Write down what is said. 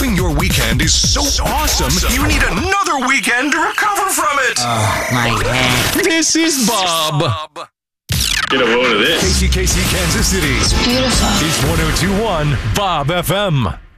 hoping your weekend is so awesome you need another weekend to recover from it. My head. This is Bob. Get a load of this. KCKC Kansas City. It's beautiful. It's 102.1 Bob FM.